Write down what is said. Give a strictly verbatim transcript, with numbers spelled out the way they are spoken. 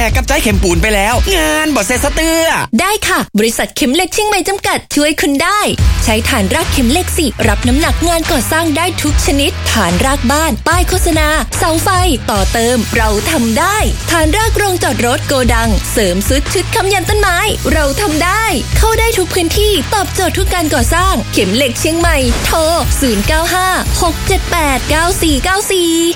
กกับใจเข็มปูนไปแล้วงานบ่เสร็จสะเตือได้ค่ะบริษัทเข็มเหล็กเชียงใหม่จำกัดช่วยคุณได้ใช้ฐานรากเข็มเหล็กสิรับน้ำหนักงานก่อสร้างได้ทุกชนิดฐานรากบ้านป้ายโฆษณาเสาไฟต่อเติมเราทำได้ฐานรากโรงจอดรถโกดังเสริมซุดชุดค้ำยันต้นไม้เราทำได้เข้าได้ทุกพื้นที่ตอบโจทย์ทุกการก่อสร้างเข็มเหล็กเชียงใหม่โทรศูนย์ เก้า ห้า หก เจ็ด แปด เก้า สี่ เก้า สี่